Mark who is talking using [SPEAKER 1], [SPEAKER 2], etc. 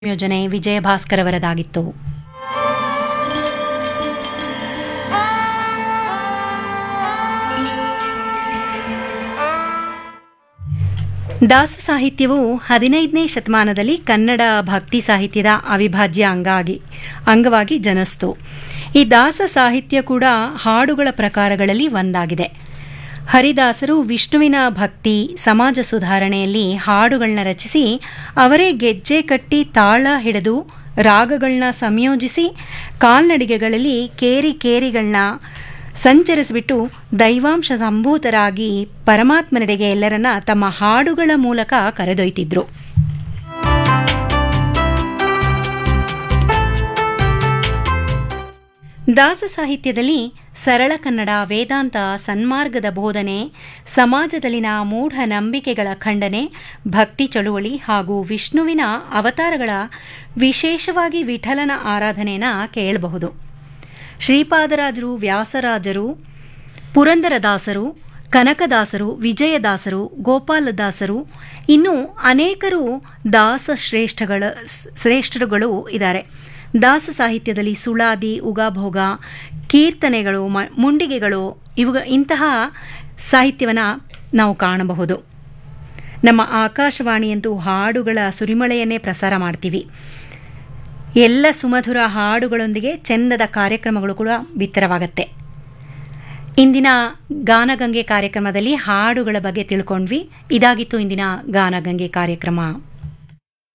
[SPEAKER 1] ಯೋಜನೆ ವಿಜಯ ಭಾಸ್ಕರ್ ಅವರದಾಗಿತ್ತು. ದಾಸ ಸಾಹಿತ್ಯವು 15ನೇ ಶತಮಾನದಲ್ಲಿ ಕನ್ನಡ ಭಕ್ತಿ ಸಾಹಿತ್ಯದ ಅವಿಭಾಜ್ಯ ಅಂಗವಾಗಿ ಜನಿಸ್ತು. ಈ ದಾಸ ಸಾಹಿತ್ಯ ಕೂಡ ಹಾಡುಗಳ ಪ್ರಕಾರಗಳಲ್ಲಿ ಒಂದಾಗಿದೆ. ಹರಿದಾಸರು ವಿಷ್ಣುವಿನ ಭಕ್ತಿ ಸಮಾಜ ಸುಧಾರಣೆಯಲ್ಲಿ ಹಾಡುಗಳನ್ನ ರಚಿಸಿ ಅವರೇ ಗೆಜ್ಜೆ ಕಟ್ಟಿ ತಾಳ ಹಿಡಿದು ರಾಗಗಳನ್ನ ಸಂಯೋಜಿಸಿ ಕಾಲ್ನಡಿಗೆಗಳಲ್ಲಿ ಕೇರಿಗಳನ್ನ ಸಂಚರಿಸಿಬಿಟ್ಟು ದೈವಾಂಶ ಸಂಭೂತರಾಗಿ ಪರಮಾತ್ಮನೆಡೆಗೆ ಎಲ್ಲರನ್ನ ತಮ್ಮ ಹಾಡುಗಳ ಮೂಲಕ ಕರೆದೊಯ್ತಿದ್ರು. ದಾಸ ಸಾಹಿತ್ಯದಲ್ಲಿ ಸರಳ ಕನ್ನಡ, ವೇದಾಂತ, ಸನ್ಮಾರ್ಗದ ಬೋಧನೆ, ಸಮಾಜದಲ್ಲಿನ ಮೂಢ ನಂಬಿಕೆಗಳ ಖಂಡನೆ, ಭಕ್ತಿ ಚಳುವಳಿ ಹಾಗೂ ವಿಷ್ಣುವಿನ ಅವತಾರಗಳ, ವಿಶೇಷವಾಗಿ ವಿಠಲನ ಆರಾಧನೆಯನ್ನು ಕೇಳಬಹುದು. ಶ್ರೀಪಾದರಾಜರು, ವ್ಯಾಸರಾಜರು, ಪುರಂದರದಾಸರು, ಕನಕದಾಸರು, ವಿಜಯದಾಸರು, ಗೋಪಾಲದಾಸರು, ಇನ್ನೂ ಅನೇಕರು ದಾಸ ಶ್ರೇಷ್ಠರುಗಳು ಇದ್ದಾರೆ. ದಾಸ ಸಾಹಿತ್ಯದಲ್ಲಿ ಸುಳಾದಿ, ಉಗಾಭೋಗ, ಕೀರ್ತನೆಗಳು, ಮುಂಡಿಗೆಗಳು ಇಂತಹ ಸಾಹಿತ್ಯವನ್ನು ನಾವು ಕಾಣಬಹುದು. ನಮ್ಮ ಆಕಾಶವಾಣಿಯಂತೂ ಹಾಡುಗಳ ಸುರಿಮಳೆಯನ್ನೇ ಪ್ರಸಾರ ಮಾಡ್ತೀವಿ. ಎಲ್ಲ ಸುಮಧುರ ಹಾಡುಗಳೊಂದಿಗೆ ಚೆಂದದ ಕಾರ್ಯಕ್ರಮಗಳು ಕೂಡ ಬಿತ್ತರವಾಗತ್ತೆ. ಇಂದಿನ ಗಾನಗಂಗೆ ಕಾರ್ಯಕ್ರಮದಲ್ಲಿ ಹಾಡುಗಳ ಬಗ್ಗೆ ತಿಳ್ಕೊಂಡ್ವಿ. ಇದಾಗಿತ್ತು ಇಂದಿನ ಗಾನಗಂಗೆ ಕಾರ್ಯಕ್ರಮ.